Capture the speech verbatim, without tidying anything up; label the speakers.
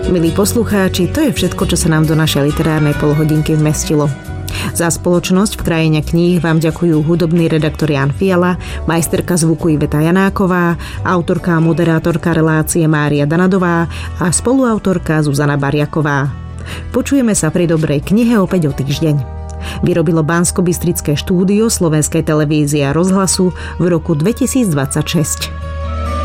Speaker 1: Milí poslucháči, to je všetko, čo sa nám do našej literárnej polhodinky vmestilo. Za spoločnosť v krajine kníh vám ďakujú hudobný redaktor Jan Fiala, majsterka zvuku Iveta Janáková, autorka a moderátorka relácie Mária Danadová a spoluautorka Zuzana Bariaková. Počujeme sa pri dobrej knihe opäť o týždeň. Vyrobilo Banskobystrické štúdio Slovenskej televízie a rozhlasu v roku dvetisícdvadsaťšesť.